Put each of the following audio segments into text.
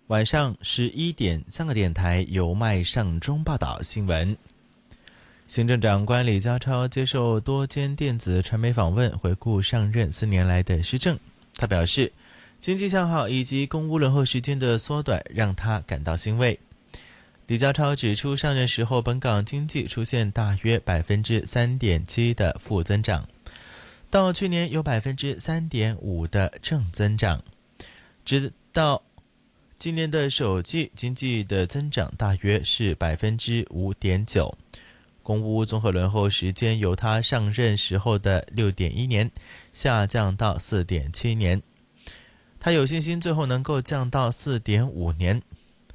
晚上11点，香港电台由麦尚中报道新闻。行政长官李家超接受多间电子传媒访问，回顾上任4年来的施政。他表示，经济向好以及公屋轮候时间的缩短让他感到欣慰。李家超指出，上任时候本港经济出现大约 3.7% 的负增长，到去年有 3.5% 的正增长，直到今年的首季经济的增长大约是 5.9%， 公屋综合轮候时间由他上任时候的 6.1 年下降到 4.7 年，他有信心最后能够降到 4.5 年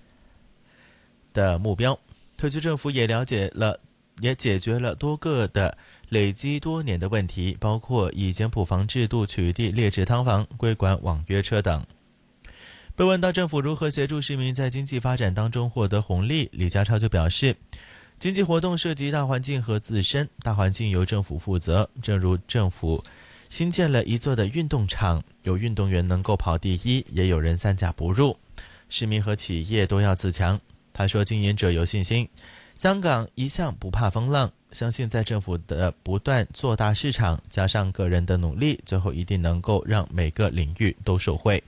的目标。特区政府也解决了多个的累积多年的问题，包括以简朴房制度取缔劣质汤房、规管网约车等。被问到政府如何协助市民在经济发展当中获得红利，李家超就表示，经济活动涉及大环境和自身，大环境由政府负责，正如政府新建了一座的运动场，有运动员能够跑第一，也有人三甲不入，市民和企业都要自强。他说，经营者有信心，香港一向不怕风浪，相信在政府的不断做大市场，加上个人的努力，最后一定能够让每个领域都受惠。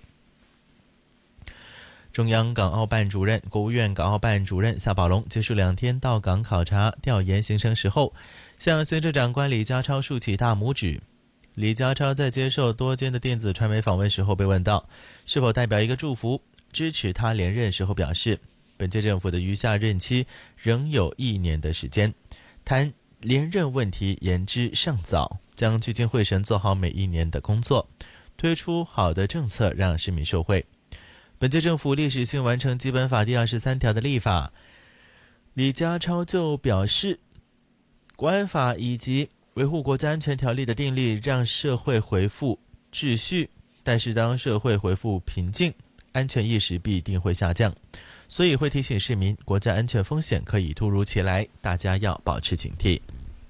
中央港澳办主任、国务院港澳办主任夏宝龙结束2天到港考察调研行程时候，向行政长官李家超竖起大拇指。李家超在接受多间的电子传媒访问时候被问到，是否代表一个祝福支持他连任时候表示，本届政府的余下任期仍有1年的时间，谈连任问题言之尚早，将聚精会神做好每1年的工作，推出好的政策让市民受惠。本届政府历史性完成基本法第23条的立法，李家超就表示，国安法以及维护国家安全条例的订立让社会恢复秩序，但是当社会恢复平静，安全意识必定会下降，所以会提醒市民，国家安全风险可以突如其来，大家要保持警惕。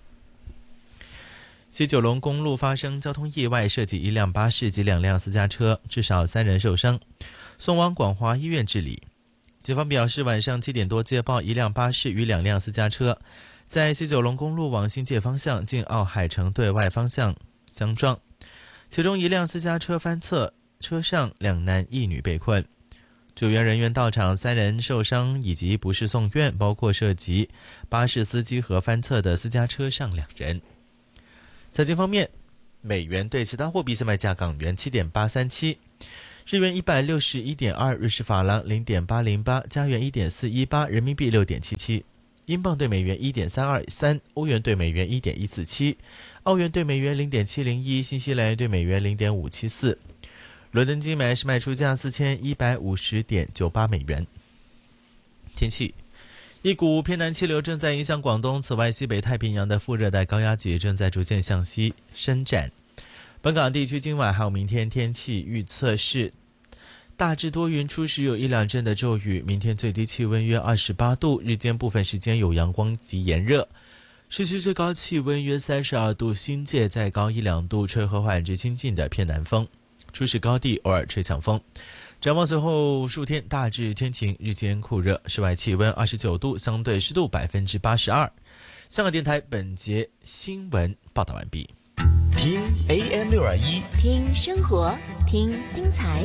西九龙公路发生交通意外，涉及1辆巴士及2辆私家车，至少3人受伤，送往广华医院治理。警方表示，晚上7点多接报1辆巴士与2辆私家车在西九龙公路往新界方向近奥海城对外方向相撞，其中1辆私家车翻侧，车上2男1女被困。救援人员到场，3人受伤以及不适送院，包括涉及巴士司机和翻侧的私家车上2人。财经方面，美元对其他货币现卖价：港元 7.837， 日元 161.2， 瑞士法郎 0.808， 加元 1.418， 人民币 6.77， 英镑对美元 1.323， 欧元对美元 1.147， 澳元对美元 0.701， 新西兰元对美元 0.574。 伦敦金买是卖出价 4150.98 美元。天气，一股偏南气流正在影响广东，此外西北太平洋的副热带高压脊正在逐渐向西伸展。本港地区今晚还有明天天气预测是大致多云，初时有1-2阵的骤雨，明天最低气温约28度，日间部分时间有阳光及炎热，市区最高气温约32度，新界再高1-2度，吹和缓至清劲的偏南风，初时高地偶尔吹强风。展望随后数天大致天晴，日间酷热，室外气温29度，相对湿度 82%。 香港电台本节新闻报道完毕。 听 AM621， 听生活，听精彩。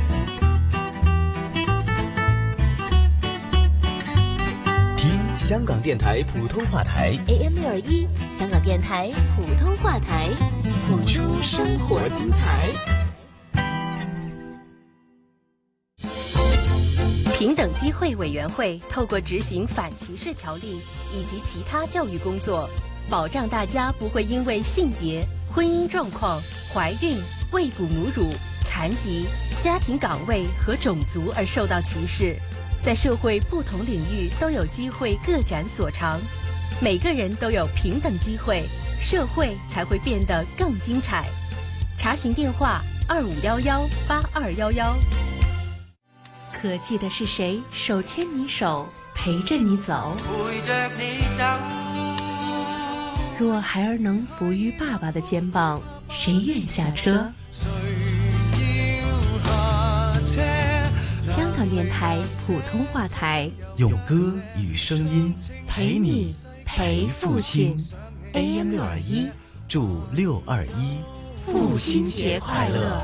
听香港电台普通话台 AM621， 香港电台普通话台，谱出生活精彩。平等机会委员会透过执行反歧视条例以及其他教育工作，保障大家不会因为性别、婚姻状况、怀孕、喂哺母乳、残疾、家庭岗位和种族而受到歧视，在社会不同领域都有机会各展所长。每个人都有平等机会，社会才会变得更精彩。查询电话2511-8211。可记得是谁手牵你手，陪着你走？ 陪着你走。 若孩儿能伏于爸爸的肩膀，谁愿下车？ 谁要下车？ 香港电台普通话台， 用歌与声音陪你陪父亲。AM621，祝621父亲节快乐。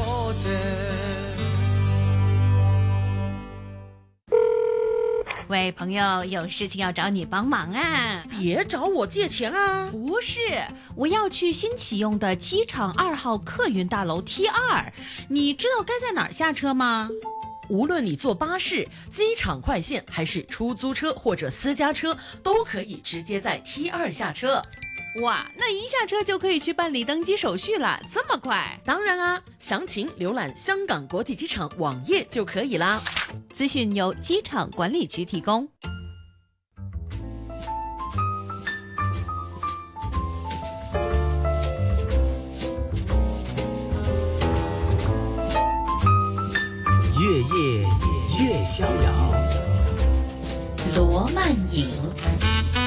喂，朋友，有事情要找你帮忙啊？ 别找我借钱啊！ 不是，我要去新启用的机场2号客运大楼 T2，你知道该在哪儿下车吗？ 无论你坐巴士、机场快线，还是出租车或者私家车，都可以直接在 T2 下车。 哇，那一下车就可以去办理登机手续了，这么快？ 当然啊，详情浏览香港国际机场网页就可以啦。 资讯由机场管理局提供。 越夜越逍遥， 罗曼影。